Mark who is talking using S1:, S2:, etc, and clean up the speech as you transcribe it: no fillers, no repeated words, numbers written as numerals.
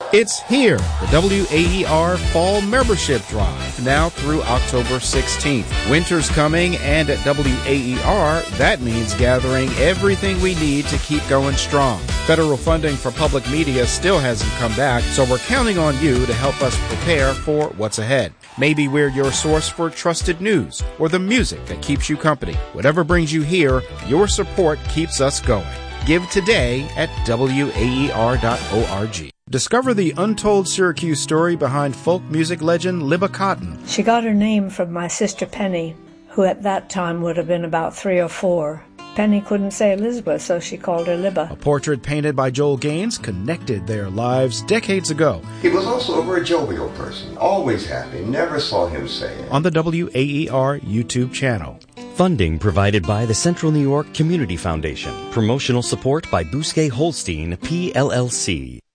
S1: It's here, the WAER Fall Membership Drive, now through October 16th. Winter's coming, and at WAER, that means gathering everything we need to keep going strong. Federal funding for public media still hasn't come back, so we're counting on you to help us prepare for what's ahead. Maybe we're your source for trusted news or the music that keeps you company. Whatever brings you here, your support keeps us going. Give today at WAER.org. Discover the untold Syracuse story behind folk music legend Libba Cotton.
S2: She got her name from my sister Penny, who at that time would have been about 3 or 4. Penny couldn't say Elizabeth, so she called her Libba.
S1: A portrait painted by Joel Gaines connected their lives decades ago.
S3: He was also a very jovial person, always happy, never saw him sad.
S1: On the WAER YouTube channel.
S4: Funding provided by the Central New York Community Foundation. Promotional support by Bousquet Holstein, PLLC.